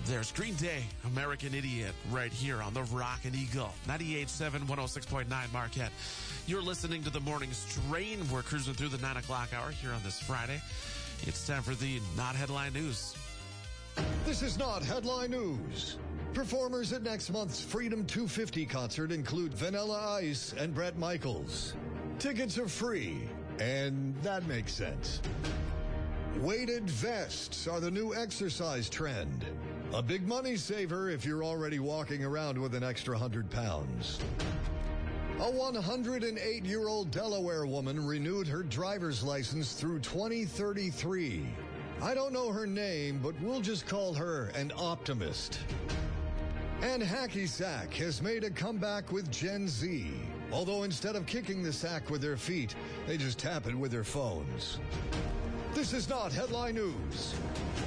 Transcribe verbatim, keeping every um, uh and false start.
There's Green Day, American Idiot, right here on the Rockin' Eagle, ninety-eight point seven, one oh six point nine Marquette. You're listening to the Morning Strain. We're cruising through the nine o'clock hour here on this Friday. It's time for the Not Headline News. This is Not Headline News. Performers at next month's Freedom two fifty concert include Vanilla Ice and Bret Michaels. Tickets are free, and that makes sense. Weighted vests are the new exercise trend. A big money saver if you're already walking around with an extra hundred pounds. A one hundred eight-year-old Delaware woman renewed her driver's license through twenty thirty-three. I don't know her name, but we'll just call her an optimist. And Hacky Sack has made a comeback with Gen Z. Although instead of kicking the sack with their feet, they just tap it with their phones. This is Not Headline News.